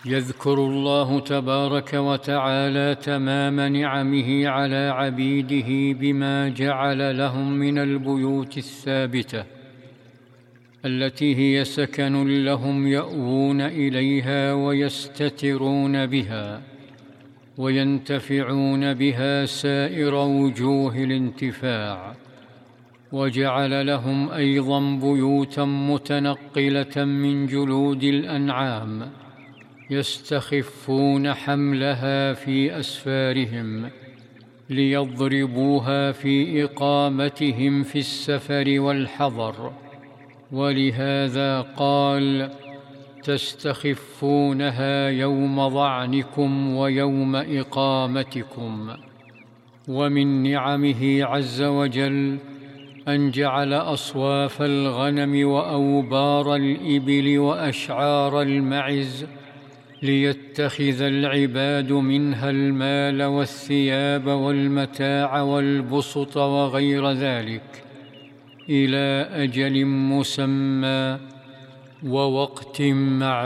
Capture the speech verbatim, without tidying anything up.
يذكر الله تبارك وتعالى تمام نعمه على عبيده بما جعل لهم من البيوت الثابته التي هي سكن لهم يأوون إليها ويستترون بها وينتفعون بها سائر وجوه الانتفاع، وجعل لهم أيضا بيوتا متنقلة من جلود الأنعام يستخفون حملها في أسفارهم ليضربوها في إقامتهم في السفر والحضر، ولهذا قال: تستخفونها يوم ظعنكم ويوم إقامتكم. ومن نعمه عز وجل أن جعل أصواف الغنم وأوبار الإبل وأشعار المعز ليتخذ العباد منها المال والثياب والمتاع والبسط وغير ذلك إلى أجل مسمى ووقت معلوم.